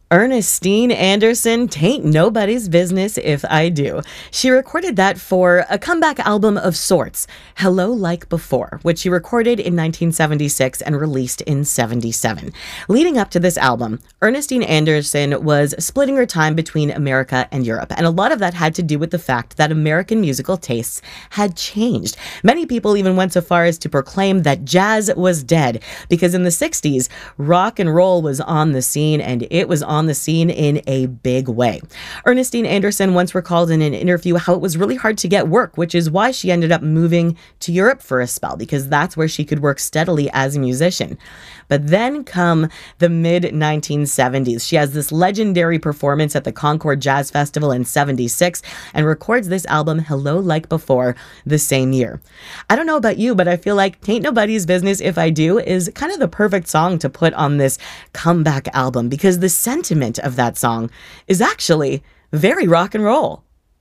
Ernestine Anderson, "Tain't Nobody's Business If I Do." She recorded that for a comeback album of sorts, Hello Like Before, which she recorded in 1976 and released in 77. Leading up to this album, Ernestine Anderson was splitting her time between America and Europe, and a lot of that had to do with the fact that American musical tastes had changed. Many people even went so far as to proclaim that jazz was dead, because in the 60s, rock and roll was on the scene, and it was on the scene in a big way. Ernestine Anderson once recalled in an interview how it was really hard to get work, which is why she ended up moving to Europe for a spell, because that's where she could work steadily as a musician. But then come the mid-1970s. She has this legendary performance at the Concord Jazz Festival in 76 and records this album, Hello Like Before, the same year. I don't know about you, but I feel like "Tain't Nobody's Business If I Do" is kind of the perfect song to put on this comeback album, because the sentiment of that song is actually very rock and roll.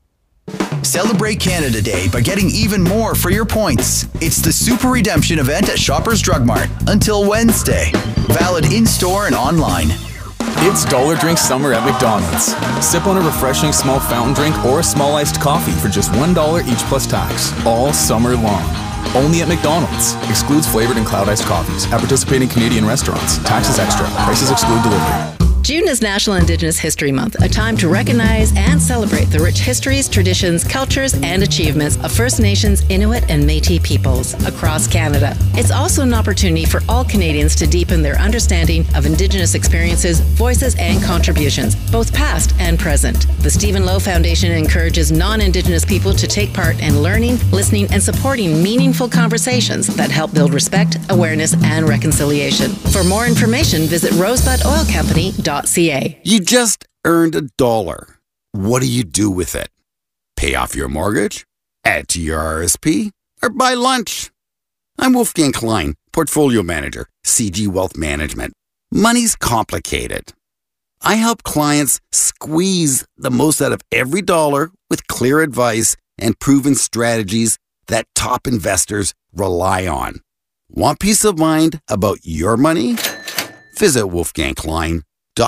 Celebrate Canada Day by getting even more for your points. It's the Super Redemption event at Shoppers Drug Mart until Wednesday. Valid in-store and online. It's Dollar Drink Summer at McDonald's. Sip on a refreshing small fountain drink or a small iced coffee for just $1 each plus tax, all summer long. Only at McDonald's. Excludes flavored and cloud iced coffees at participating Canadian restaurants. Taxes extra. Prices exclude delivery. June is National Indigenous History Month, a time to recognize and celebrate the rich histories, traditions, cultures, and achievements of First Nations, Inuit, and Métis peoples across Canada. It's also an opportunity for all Canadians to deepen their understanding of Indigenous experiences, voices, and contributions, both past and present. The Stephen Lowe Foundation encourages non-Indigenous people to take part in learning, listening, and supporting meaningful conversations that help build respect, awareness, and reconciliation. For more information, visit rosebudoilcompany.ca. You just earned $1. What do you do with it? Pay off your mortgage? Add to your RSP? Or buy lunch? I'm Wolfgang Klein, Portfolio Manager, CG Wealth Management. Money's complicated. I help clients squeeze the most out of every dollar with clear advice and proven strategies that top investors rely on. Want peace of mind about your money? Visit wolfgangklein.com.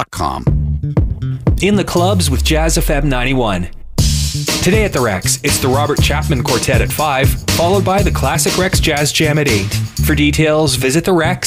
In the clubs with Jazz FM 91. Today at the Rex, it's the Robert Chapman Quartet at 5, followed by the Classic Rex Jazz Jam at 8. For details, visit the Rex